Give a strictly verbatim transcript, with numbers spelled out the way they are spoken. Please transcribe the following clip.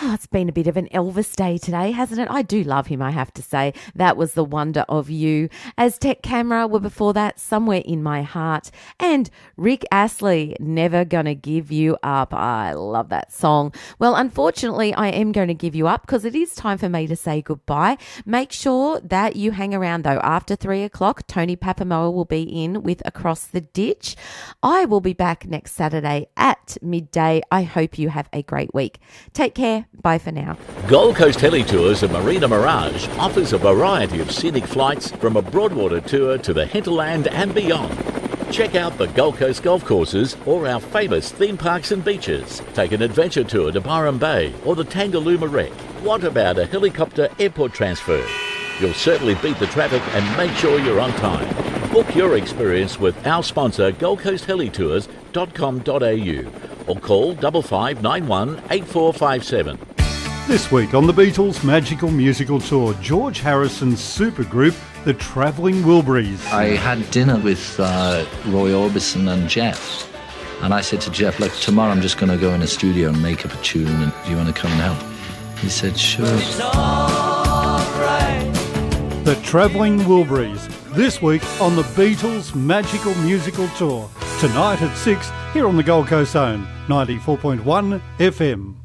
Oh, it's been a bit of an Elvis day today, hasn't it? I do love him, I have to say. That was The Wonder of You. Aztec Camera were before that, Somewhere in My Heart. And Rick Astley, Never Gonna Give You Up. I love that song. Well, unfortunately, I am going to give you up because it is time for me to say goodbye. Make sure that you hang around, though. After three o'clock, Tony Papamoa will be in with Across the Ditch. I will be back next Saturday at midday. I hope you have a great week. Take care. Bye for now. Gold Coast Heli Tours and Marina Mirage offers a variety of scenic flights from a Broadwater tour to the hinterland and beyond. Check out the Gold Coast golf courses or our famous theme parks and beaches. Take an adventure tour to Byron Bay or the Tangalooma Wreck. What about a helicopter airport transfer? You'll certainly beat the traffic and make sure you're on time. Book your experience with our sponsor gold coast heli tours dot com dot a u or call five five nine one eight four five seven. This week on the Beatles' Magical Musical Tour, George Harrison's supergroup, the Travelling Wilburys. I had dinner with uh, Roy Orbison and Jeff, and I said to Jeff, like, tomorrow I'm just going to go in the studio and make up a tune, and do you want to come and help? He said, sure. It's all right. The Travelling Wilburys, this week on the Beatles' Magical Musical Tour. Tonight at six, here on the Gold Coast Zone, ninety-four point one F M.